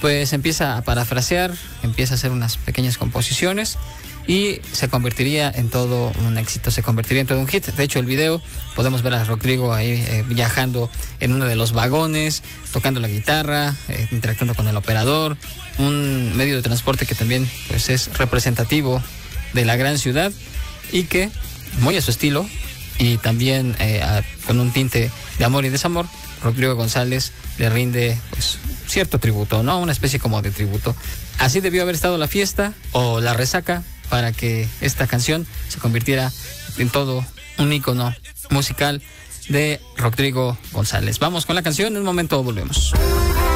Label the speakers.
Speaker 1: pues empieza a parafrasear, empieza a hacer unas pequeñas composiciones y se convertiría en todo un éxito, se convertiría en todo un hit. De hecho, el video podemos ver a Rodrigo ahí viajando en uno de los vagones, tocando la guitarra, interactuando con el operador, un medio de transporte que también pues es representativo de la gran ciudad y que, muy a su estilo y también con un tinte de amor y desamor, Rodrigo González le rinde pues cierto tributo, ¿no? Una especie como de tributo. Así debió haber estado la fiesta o la resaca para que esta canción se convirtiera en todo un ícono musical de Rodrigo González. Vamos con la canción, en un momento volvemos.